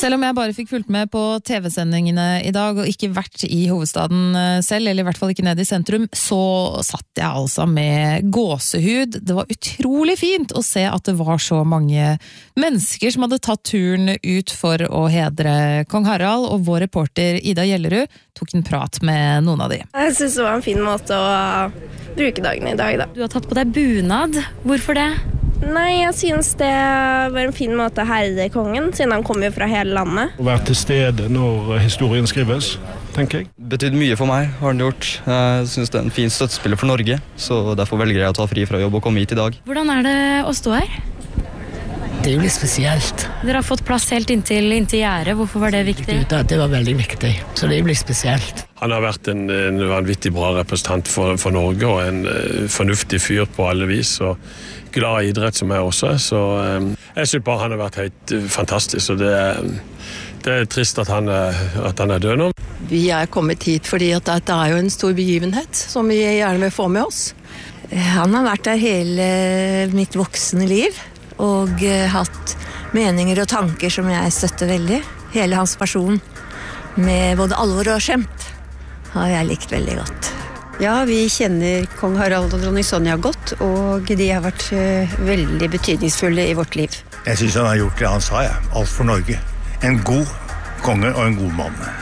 Selv om jeg bare fikk fulgt med på TV-sendingene i dag og ikke vært i hovedstaden selv, eller i hvert fall ikke ned i sentrum, så satt jeg altså med gåsehud. Det var utrolig fint å se at det var så mange mennesker som hadde tatt turen ut for å hedre kong Harald, og vår reporter Ida Gjellerud tok en prat med noen av de. Jeg synes det var en fin måte å bruke dagen i dag, da. Du har tatt på deg bunad. Hvorfor det? Nei, jeg synes det var en fin måte å herre kongen, siden han kommer jo fra hele landet. Å være til stede når historien skrives, tenker jeg. Betydd mye for meg, har han gjort. Jeg synes det er en fin støttespiller for Norge, så derfor velger jeg å ta fri fra jobb og komme hit i dag. Hvordan er det å stå her? Det er jo litt spesielt. Dere har fått plass helt inntil gjerdet. Hvorfor var det viktig? Det var veldig viktig, så det blir spesielt. Han har vært en vanvittig bra representant for Norge, og en fornuftig fyr på alle vis, og glad i idrett som jeg også er, så jeg synes bare han har vært helt fantastisk, og det er trist at han er død nå. Vi er kommet hit fordi at det er jo en stor begivenhet som vi gjerne vil få med oss. Han har vært der hele mitt voksne liv, og hatt meninger og tanker som jeg støtter veldig. Hele hans person, med både alvor og skjemt, har jeg likt veldig godt. Ja, vi kjenner kong Harald og dronning Sonja godt, og de har vært veldig betydningsfulle i vårt liv. Jeg synes han har gjort det han sa, alt for Norge. En god konge og en god mann.